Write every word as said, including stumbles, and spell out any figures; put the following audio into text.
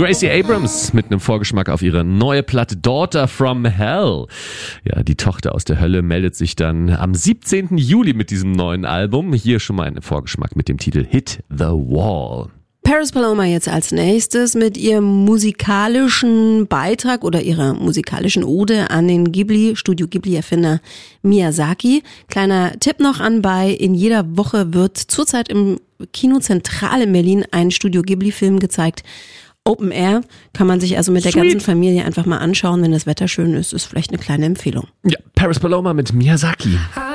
Gracie Abrams mit einem Vorgeschmack auf ihre neue Platte Daughter from Hell. Ja, die Tochter aus der Hölle meldet sich dann am siebzehnten Juli mit diesem neuen Album. Hier schon mal ein Vorgeschmack mit dem Titel Hit the Wall. Paris Paloma jetzt als nächstes mit ihrem musikalischen Beitrag oder ihrer musikalischen Ode an den Ghibli, Studio Ghibli-Erfinder Miyazaki. Kleiner Tipp noch anbei, in jeder Woche wird zurzeit im Kino Zentral in Berlin ein Studio Ghibli-Film gezeigt. Open Air, kann man sich also mit der Sweet. ganzen Familie einfach mal anschauen, wenn das Wetter schön ist, ist vielleicht eine kleine Empfehlung. Ja, Paris Paloma mit Miyazaki.